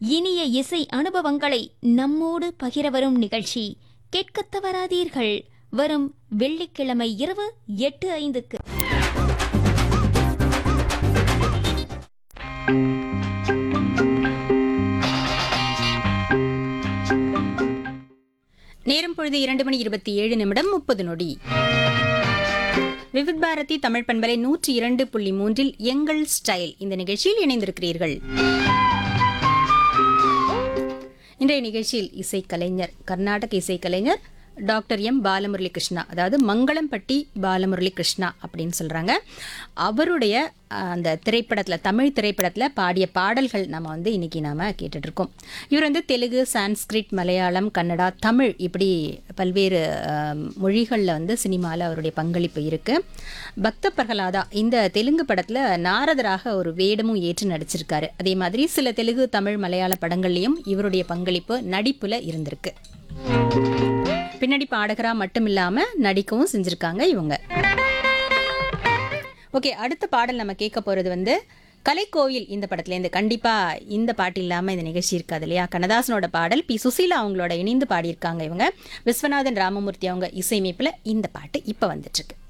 இனிய இசை அனுபவங்களை நம்மோடு பகிர வரும் நிகழ்ச்சி கேட்கத் தவறாதீர்கள். வரும் வெள்ளிக்கிழமை இரவு 8:05. நேரம் பொழுது 2:27:30 விவித் பாரதி தமிழ் பண்பலை 102.3 எங்கள் ஸ்டைல் இந்த நிகழ்ச்சியில் இணைந்திருக்கிறீர்கள். இன்றைய நிகழ்ச்சியில் இசைக்கலைஞர், கர்நாடக இசைக்கலைஞர் டாக்டர் எம் பாலமுரளி கிருஷ்ணா, அதாவது மங்களம்பட்டி பாலமுரளி கிருஷ்ணா அப்படின்னு சொல்கிறாங்க. அவருடைய அந்த திரைப்படத்தில், தமிழ் திரைப்படத்தில் பாடிய பாடல்கள் நம்ம இன்றைக்கி நாம் கேட்டுட்ருக்கோம். இவர் தெலுங்கு, சான்ஸ்கிரிட், மலையாளம், கன்னடா, தமிழ் இப்படி பல்வேறு மொழிகளில் சினிமாவில் அவருடைய பங்களிப்பு இருக்குது. பக்த பிரகலாதா இந்த தெலுங்கு படத்தில் நாரதராக ஒரு வேடமும் ஏற்று நடிச்சிருக்காரு. அதே மாதிரி சில தெலுங்கு, தமிழ், மலையாள படங்கள்லையும் இவருடைய பங்களிப்பு நடிப்பில் இருந்திருக்கு. பின்னாடி பாடகரா மட்டும் இல்லாம நடிக்கவும் செஞ்சிருக்காங்க இவங்க. ஓகே, அடுத்த பாடல் நம்ம கேட்க போறது கலைக்கோவில் இந்த படத்துல இருந்து. கண்டிப்பா இந்த பாட்டு இல்லாம இந்த நிகழ்ச்சி இருக்காது இல்லையா? கண்ணதாசனோட பாடல், பி சுசீலா அவங்களோட இணைந்து பாடியிருக்காங்க இவங்க. விஸ்வநாதன் ராமமூர்த்தி அவங்க இசையமைப்புல இந்த பாட்டு இப்ப வந்துட்டு இருக்கு.